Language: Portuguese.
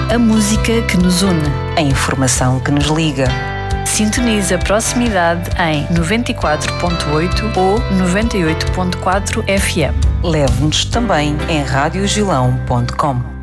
A música que nos une. A informação que nos liga. Sintoniza a proximidade em 94.8 ou 98.4 FM. Leve-nos também em radiogilão.com.